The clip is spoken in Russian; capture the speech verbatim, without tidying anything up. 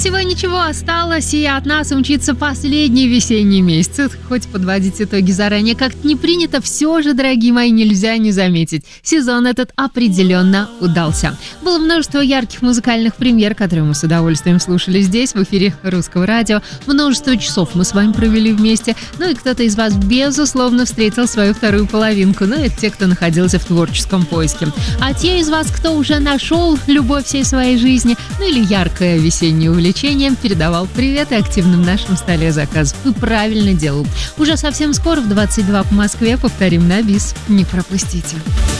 Всего ничего осталось, и от нас умчится последний весенний месяц. Хоть подводить итоги заранее как-то не принято, все же, дорогие мои, нельзя не заметить. Сезон этот определенно удался. Было множество ярких музыкальных премьер, которые мы с удовольствием слушали здесь, в эфире Русского радио. Множество часов мы с вами провели вместе. Ну и кто-то из вас, безусловно, встретил свою вторую половинку. Ну, это те, кто находился в творческом поиске. А те из вас, кто уже нашел любовь всей своей жизни, ну или яркое весеннее увлечение, передавал привет и активным в нашем столе заказов. И правильно делал. Уже совсем скоро в двадцать два по Москве повторим на бис. Не пропустите.